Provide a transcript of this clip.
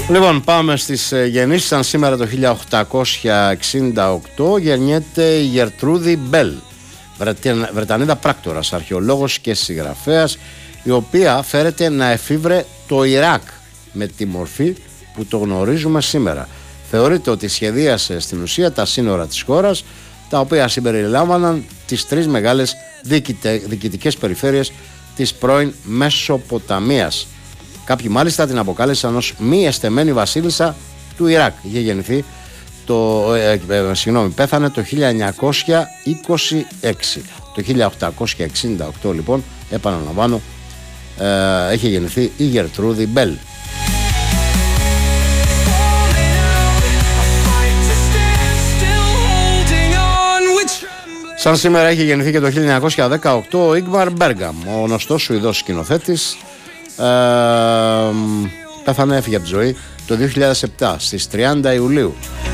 Λοιπόν, πάμε στις γεννήσεις. Αν σήμερα το 1868 γεννιέται η Γερτρούδη Μπέλ, Βρετανίδα πράκτορας, αρχαιολόγος και συγγραφέας, η οποία φέρεται να εφήβρε το Ιράκ με τη μορφή που το γνωρίζουμε σήμερα. Θεωρείται ότι σχεδίασε στην ουσία τα σύνορα της χώρας, τα οποία συμπεριλάμβαναν τις τρεις μεγάλες διοικητικές περιφέρειες της πρώην Μεσοποταμίας. Κάποιοι μάλιστα την αποκάλεσαν ως μη εστεμένη βασίλισσα του Ιράκ. Είχε γεννηθεί πέθανε το 1926. Το 1868 λοιπόν, επαναλαμβάνω, είχε γεννηθεί η Γερτρούδη Μπέλ. Σαν σήμερα έχει γεννηθεί και το 1918 ο Ίγμαρ Μπέργαμ, ο γνωστός Σουηδός σκηνοθέτης. Πέθανε, έφυγε από τη ζωή το 2007 στις 30 Ιουλίου.